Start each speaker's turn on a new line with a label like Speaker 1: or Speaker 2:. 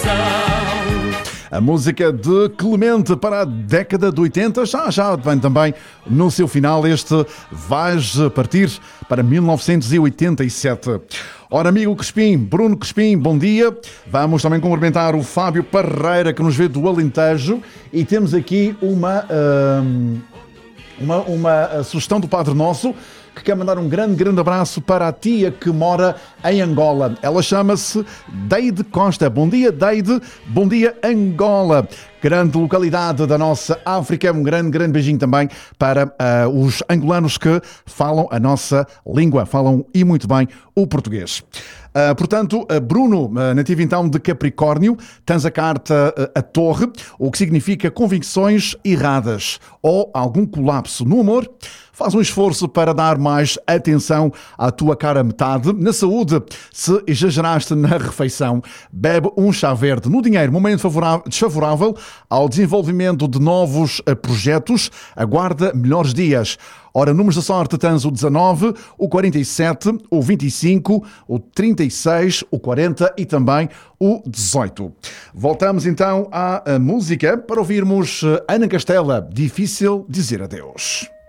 Speaker 1: A música de Clemente para a década de 80 já vem também no seu final este Vais Partir para 1987. Ora, amigo Crespim, Bruno Crespim, bom dia. Vamos também cumprimentar o Fábio Parreira, que nos vê do Alentejo, e temos aqui uma sugestão do Padre Nosso, que quer mandar um grande abraço para a tia que mora em Angola. Ela chama-se Deide Costa. Bom dia, Deide. Bom dia, Angola. Grande localidade da nossa África. Um grande beijinho também para os angolanos que falam a nossa língua, falam e muito bem o português. Portanto, Bruno, nativo então de Capricórnio, tens a carta a Torre, o que significa convicções erradas ou algum colapso no amor. Faz um esforço para dar mais atenção à tua cara metade. Na saúde, se exageraste na refeição, bebe um chá verde. No dinheiro, momento desfavorável ao desenvolvimento de novos projetos. Aguarda melhores dias. Ora, números da sorte tens o 19, o 47, o 25, o 36, o 40 e também o 18. Voltamos então à música para ouvirmos Ana Castela, Difícil Dizer Adeus.